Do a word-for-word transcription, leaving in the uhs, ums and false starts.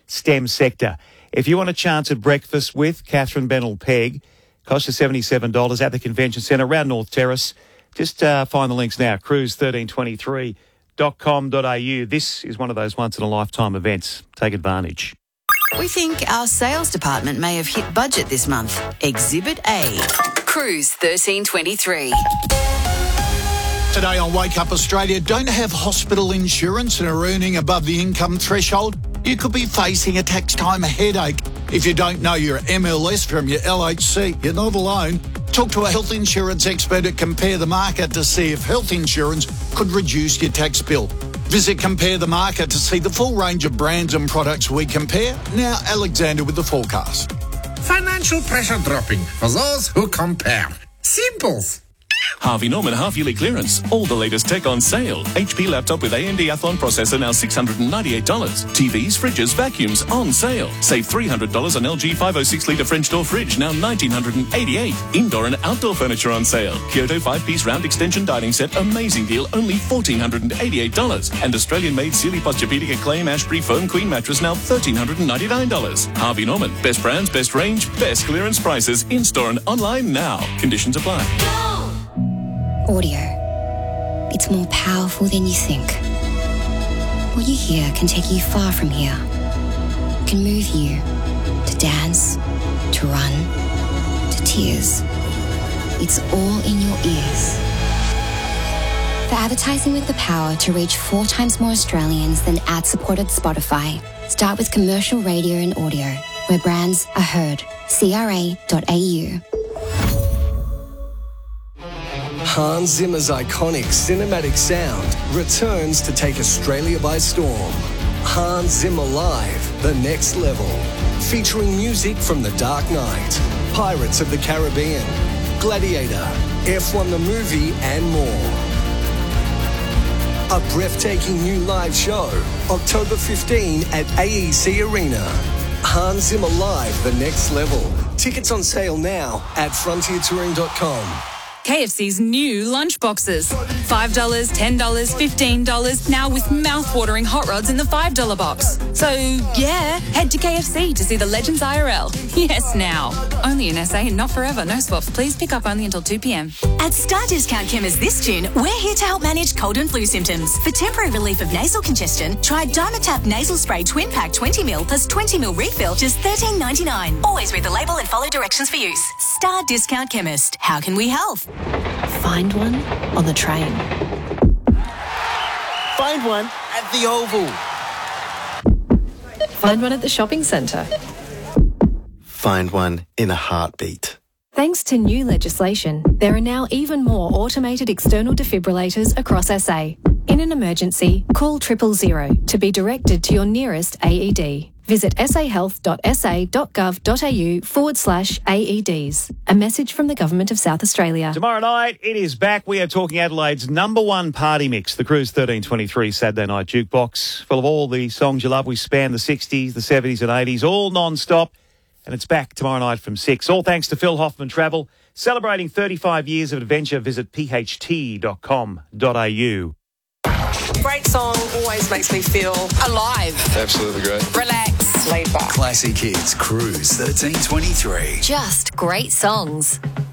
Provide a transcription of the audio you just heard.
STEM sector. If you want a chance at breakfast with Catherine Bennell-Pegg, costs you seventy-seven dollars at the Convention Centre around North Terrace. Just uh, find the links now, cruise thirteen twenty-three dot com dot a u. This is one of those once-in-a-lifetime events. Take advantage. We think our sales department may have hit budget this month. Exhibit A. Cruise thirteen twenty-three. Today on Wake Up Australia, don't have hospital insurance and are earning above the income threshold? You could be facing a tax time headache. If you don't know your M L S from your L H C, you're not alone. Talk to a health insurance expert at Compare the Market to see if health insurance could reduce your tax bill. Visit Compare the Market to see the full range of brands and products we compare. Now, Alexander with the forecast. Financial pressure dropping for those who compare. Simples. Harvey Norman half-yearly clearance. All the latest tech on sale. H P laptop with A M D Athlon processor now six hundred ninety-eight dollars. T Vs, fridges, vacuums on sale. Save three hundred dollars on L G five oh six litre French door fridge, now one thousand nine hundred eighty-eight dollars. Indoor and outdoor furniture on sale. Kyoto five-piece round extension dining set, amazing deal, only one thousand four hundred eighty-eight dollars. And Australian-made Sealy Posturepedic Acclaim Ashbury Foam Queen mattress, now one thousand three hundred ninety-nine dollars. Harvey Norman. Best brands, best range, best clearance prices. In-store and online now. Conditions apply. Audio. It's more powerful than you think. What you hear can take you far from here. It can move you to dance, to run, to tears. It's all in your ears. For advertising with the power to reach four times more Australians than ad-supported Spotify, start with commercial radio and audio, where brands are heard. C R A dot A U. Hans Zimmer's iconic cinematic sound returns to take Australia by storm. Hans Zimmer Live, The Next Level. Featuring music from The Dark Knight, Pirates of the Caribbean, Gladiator, F one the movie, and more. A breathtaking new live show, October fifteenth at A E C Arena. Hans Zimmer Live, The Next Level. Tickets on sale now at frontier touring dot com. K F C's new lunch boxes. five dollars, ten dollars, fifteen dollars, now with mouth-watering hot rods in the five dollar box. So, yeah, head to K F C to see the Legends I R L. Yes, now. Only in S A and not forever. No swaps. Please pick up only until two p.m. At Star Discount Chemist this June, we're here to help manage cold and flu symptoms. For temporary relief of nasal congestion, try Dimetap Nasal Spray Twin Pack twenty milliliters plus twenty milliliters refill, just thirteen ninety-nine. Always read the label and follow directions for use. Star Discount Chemist. How can we help? Find one on the train. Find one at the Oval. Find one at the shopping centre. Find one in a heartbeat. Thanks to new legislation, there are now even more automated external defibrillators across S A. In an emergency, call triple zero to be directed to your nearest A E D. Visit sahealth.sa.gov.au forward slash AEDs. A message from the Government of South Australia. Tomorrow night, it is back. We are talking Adelaide's number one party mix, the Cruise thirteen twenty-three Saturday Night Jukebox. Full of all the songs you love. We span the sixties, the seventies and eighties, all non-stop. And it's back tomorrow night from six. All thanks to Phil Hoffman Travel. Celebrating thirty-five years of adventure, visit p h t dot com dot a u. Great song, always makes me feel alive. Absolutely great. Relax. Laid back. Classic Hits Cruise thirteen twenty-three. Just great songs.